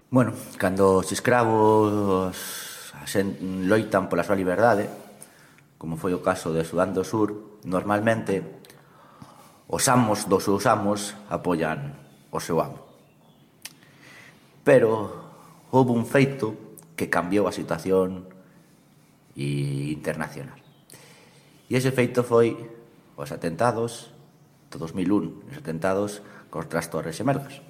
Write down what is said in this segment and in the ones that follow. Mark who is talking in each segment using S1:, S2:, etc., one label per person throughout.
S1: Bueno, cando os escravos loitan pola súa liberdade, como foi o caso de Sudán do Sur, normalmente os amos dos seus amos apoian o seu amo. Pero houve un feito que cambiou a situación internacional. E ese feito foi os atentados de 2001, os atentados contra as Torres Gemelas.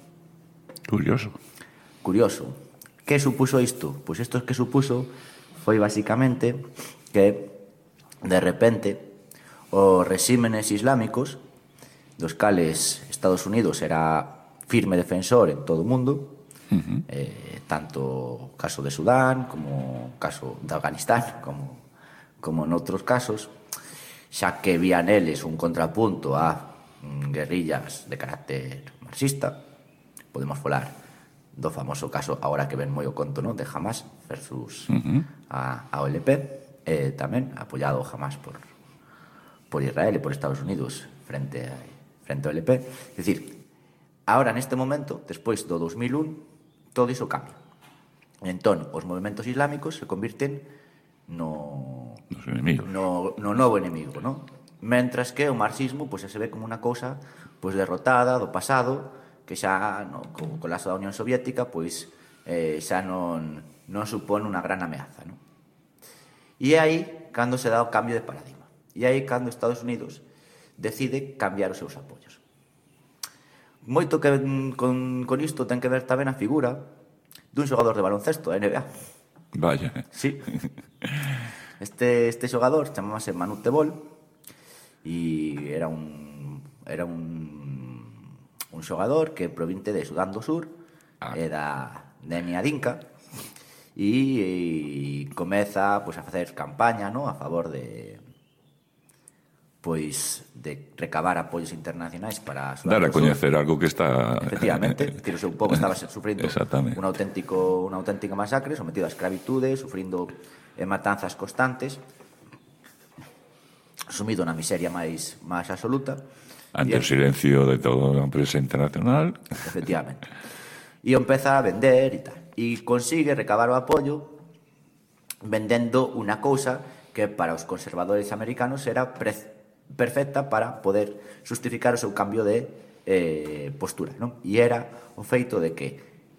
S1: Curioso. Que supuso isto? Pois isto que supuso foi basicamente que, de repente, os regímenes islámicos, dos cales Estados Unidos era firme defensor en todo o mundo, tanto o caso de Sudán como o caso de Afganistán, como noutros casos, xa que vían eles un contrapunto a guerrillas de carácter marxista. Podemos falar do famoso caso, agora que ven moi o conto, non? De Hamas versus a OLP, tamén apoiado Hamas por Israel e por Estados Unidos frente ao OLP. É dicir, agora neste momento, despois do 2001, todo iso cambia. Entón, os movimentos islámicos se convirten no novo enemigo, non? Mentras que o marxismo pois, se ve como unha cousa pois, derrotada do pasado, que xa co colapso da Unión Soviética pois xa non supón unha gran ameaza, non? E aí cando se dá o cambio de paradigma, e aí cando Estados Unidos decide cambiar os seus apoios. Moito que con isto ten que ver tamén a figura dun xogador de baloncesto da NBA.
S2: Vaya.
S1: Sí. Este xogador chamábase Manute Bol e era un xogador que provinte de Sudán do Sur, é da etnia dinka, e comeza pois, a facer campaña, no, a favor de recabar apoios internacionais para Sudán
S2: dar a coñecer algo que está...
S1: Efectivamente, que o seu povo estaba sufrindo unha auténtica masacre, sometido a escravitude, sufrindo matanzas constantes, sumido na miseria máis absoluta.
S2: Ante o silencio de toda a empresa internacional.
S1: Efectivamente. E empeza a vender e tal. E consigue recabar o apoio vendendo unha cousa que para os conservadores americanos era perfecta para poder justificar o seu cambio de postura, non? E era o feito de que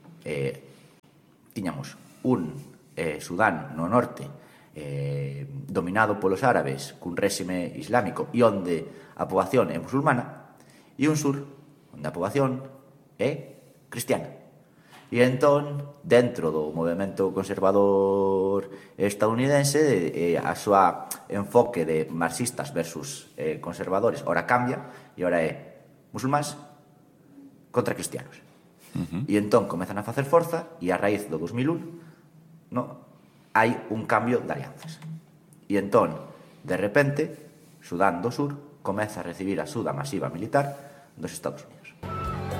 S1: tiñamos un Sudán no norte dominado polos árabes cun réxime islámico e onde a poboación é musulmana, e un sur onde a poboación é cristiana. E entón, dentro do movimento conservador estadounidense, a súa enfoque de marxistas versus conservadores ora cambia, e ora é musulmáns contra cristianos. E entón comezan a facer forza, e a raíz do 2001, hai un cambio de alianzas. E entón, de repente, Sudán do Sur comeza a recibir a axuda masiva militar dos Estados Unidos.